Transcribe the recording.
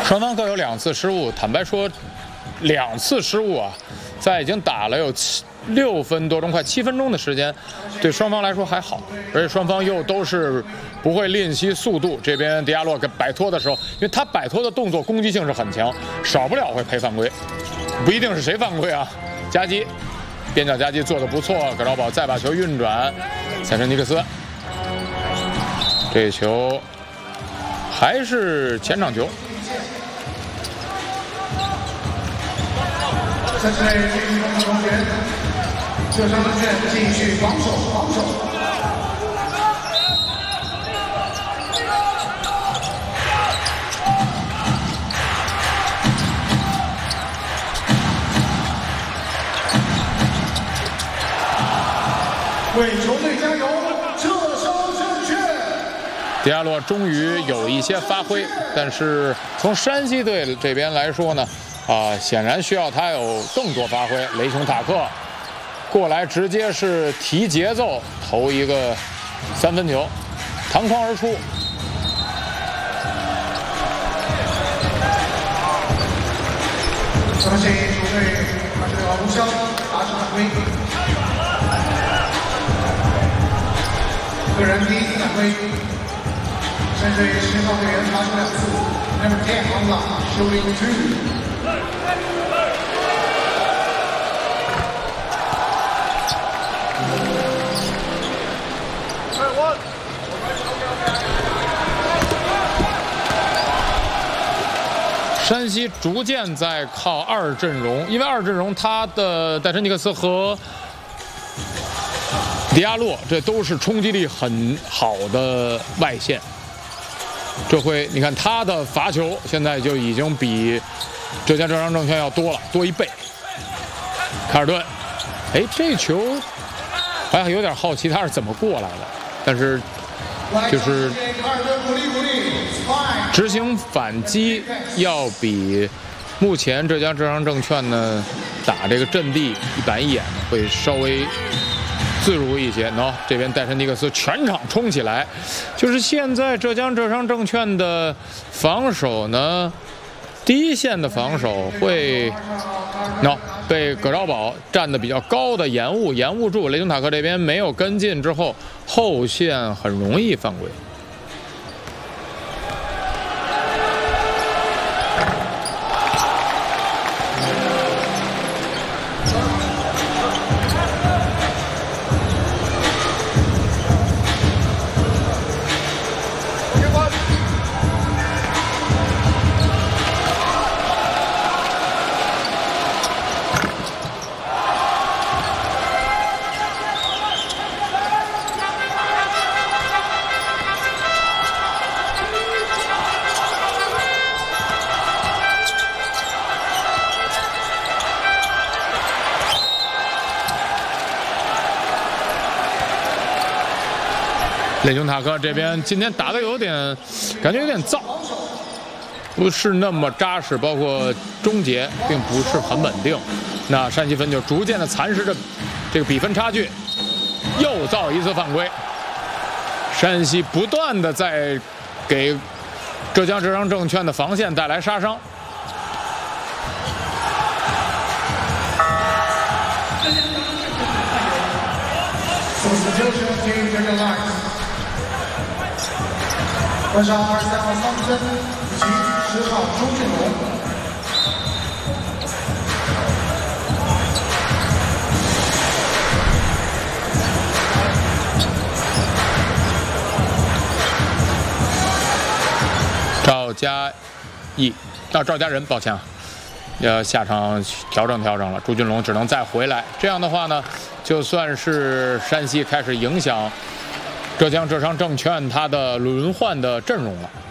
双方各有2次失误，坦白说，2次失误啊，在已经打了有6分多钟，快7分钟的时间，对双方来说还好，而且双方又都是不会吝惜速度。这边迪亚洛给摆脱的时候，因为他摆脱的动作攻击性是很强，少不了会赔犯规，不一定是谁犯规啊。夹击，边角夹击做得不错，葛绍堡再把球运转，塞申尼克斯，这球还是前场球。 这是内进攻的同学，浙商证券继续防守。为球队加油！浙商证券。 迪亚洛终于有一些发挥，但是从山西队这边来说呢？显然需要他有更多发挥。雷雄塔克过来直接是提节奏，投一个3分球，弹框而出。 相信球队还是要互相达成犯规。个人第1次犯规，针对10号队员罚出2次。Number 10 on line, shooting 2。 山西逐渐在靠2阵容，因为2阵容他的戴申尼克斯和迪亚洛这都是冲击力很好的外线，这会你看他的罚球现在就已经比浙江浙商证券要多1倍。凯尔顿，这球好像有点好奇他是怎么过来的，但是就是执行反击要比目前浙江浙商证券呢打这个阵地一板一眼会稍微自如一些。这边戴申尼克斯全场冲起来，就是现在浙江浙商证券的防守呢，第一线的防守会被葛绍堡站得比较高的延误住，雷雄塔克这边没有跟进之后，后线很容易犯规。雷雄塔克这边今天打的感觉有点燥，不是那么扎实，包括终结并不是很稳定。那山西分就逐渐的蚕食着这个比分差距，又造一次犯规。山西不断的在给浙江浙商证券的防线带来杀伤。 换上23号桑普森以及10号周俊龙。 赵家人，抱歉啊，下场调整了，朱俊龙只能再回来。这样的话呢，就算是山西开始影响浙江浙商证券它的轮换的阵容了。